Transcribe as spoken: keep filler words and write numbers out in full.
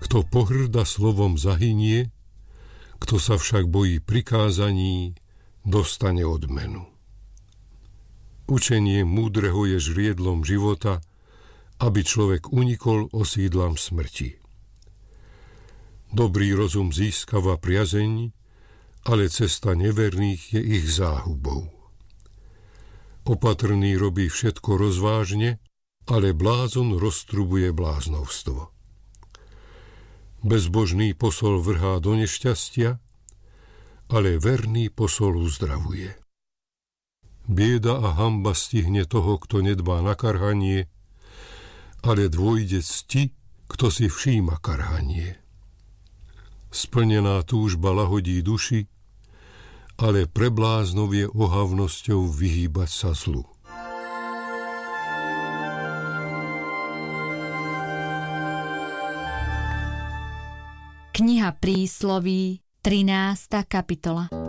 Kto pohŕda slovom zahynie, kto sa však bojí prikázaní, dostane odmenu. Učenie múdreho je žriedlom života, aby človek unikol osídlam smrti. Dobrý rozum získava priazeň, ale cesta neverných je ich záhubou. Opatrný robí všetko rozvážne, ale blázon roztrubuje bláznovstvo. Bezbožný posol vrhá do nešťastia, ale verný posol uzdravuje. Bieda a hanba stihne toho, kto nedbá na karhanie, ale dôjde cti, kto si všíma karhanie. Splnená túžba lahodí duši, ale pre bláznov je ohavnosťou vyhýbať sa zlu. Kniha prísloví, trinásta kapitola.